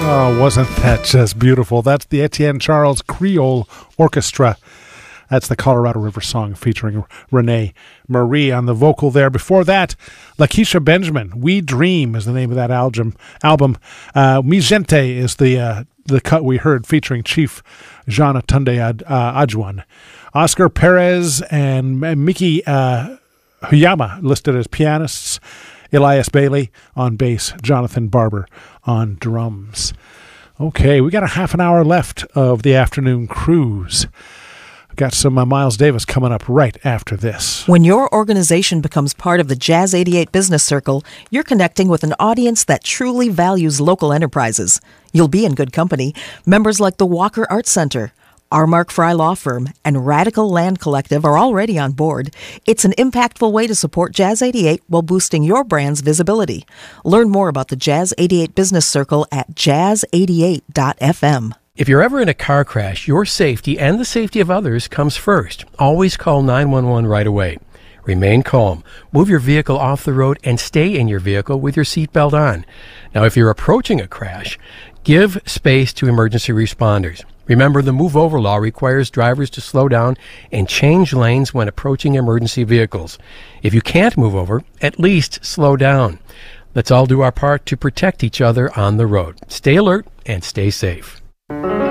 Oh, wasn't that just beautiful? That's the Etienne Charles Creole Orchestra. That's the Colorado River song featuring Renee Marie on the vocal there. Before that, Lakeisha Benjamin, We Dream is the name of that album. Mi Gente is the cut we heard featuring Chief Jean Atunde Adjuan. Oscar Perez and Miki Huyama listed as pianists. Elias Bailey on bass, Jonathan Barber on drums. Okay, we got a half an hour left of the afternoon cruise. Got some Miles Davis coming up right after this. When your organization becomes part of the Jazz 88 Business Circle, you're connecting with an audience that truly values local enterprises. You'll be in good company. Members like the Walker Arts Center, our Mark Fry Law Firm, and Radical Land Collective are already on board. It's an impactful way to support Jazz 88 while boosting your brand's visibility. Learn more about the Jazz 88 Business Circle at jazz88.fm. If you're ever in a car crash, your safety and the safety of others comes first. Always call 911 right away. Remain calm. Move your vehicle off the road and stay in your vehicle with your seatbelt on. Now, if you're approaching a crash, give space to emergency responders. Remember, the Move Over law requires drivers to slow down and change lanes when approaching emergency vehicles. If you can't move over, at least slow down. Let's all do our part to protect each other on the road. Stay alert and stay safe.